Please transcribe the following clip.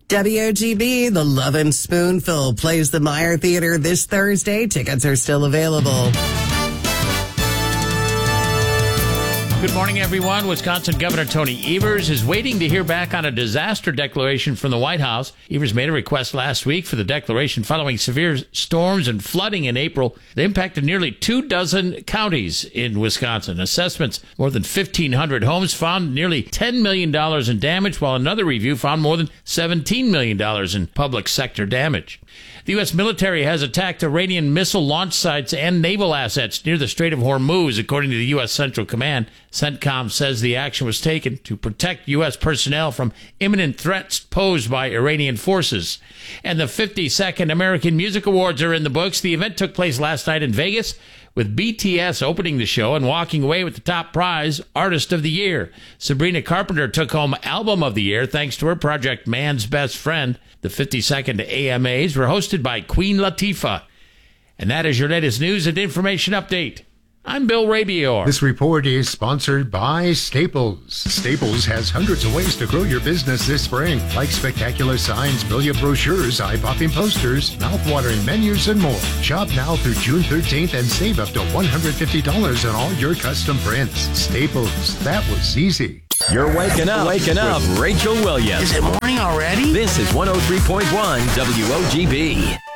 WOGB, The Lovin' Spoonful, plays the Meyer Theater this Thursday. Tickets are still available. Good morning, everyone. Wisconsin Governor Tony Evers is waiting to hear back on a disaster declaration from the White House. Evers made a request last week for the declaration following severe storms and flooding in April that impacted nearly 24 counties in Wisconsin. Assessments, more than 1,500 homes, found nearly $10 million in damage, while another review found more than $17 million in public sector damage. The U.S. military has attacked Iranian missile launch sites and naval assets near the Strait of Hormuz, according to the U.S. Central Command. CENTCOM says the action was taken to protect U.S. personnel from imminent threats posed by Iranian forces. And the 52nd American Music Awards are in the books. The event took place last night in Vegas, with BTS opening the show and walking away with the top prize, Artist of the Year. Sabrina Carpenter took home Album of the Year thanks to her project Man's Best Friend. The 52nd AMAs were hosted by Queen Latifah. And that is your latest news and information update. I'm Bill Rabior. This report is sponsored by Staples. Staples has hundreds of ways to grow your business this spring, like spectacular signs, brilliant brochures, eye-popping posters, mouth-watering menus, and more. Shop now through June 13th and save up to $150 on all your custom prints. Staples. That was easy. You're waking up with Rachel Williams. Is it morning already? This is 103.1 WOGB.